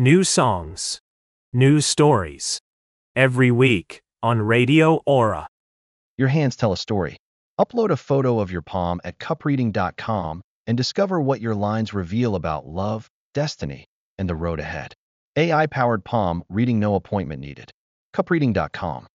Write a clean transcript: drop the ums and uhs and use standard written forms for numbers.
New songs, new stories. Every week on Radio Aura. Your hands tell a story. Upload a photo of your palm at cupreading.com and discover what your lines reveal about love, destiny, and the road ahead. AI-powered palm reading, no appointment needed. Cupreading.com.